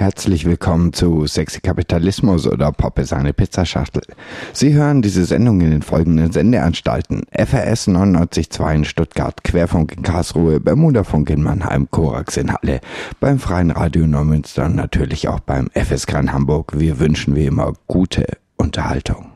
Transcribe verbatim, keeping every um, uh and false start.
Herzlich willkommen zu Sexy Kapitalismus oder Pop ist eine Pizzaschachtel. Sie hören diese Sendung in den folgenden Sendeanstalten: F R S neunundneunzig Komma zwei in Stuttgart, Querfunk in Karlsruhe, Bermudafunk in Mannheim, Korax in Halle, beim Freien Radio Neumünster und natürlich auch beim F S K in Hamburg. Wir wünschen wie immer gute Unterhaltung.